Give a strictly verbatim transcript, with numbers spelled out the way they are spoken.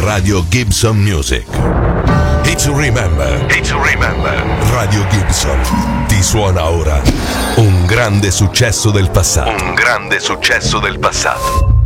Radio Gibson Music. It's Remember. It's Remember. Radio Gibson ti suona ora un grande successo del passato. Un grande successo del passato.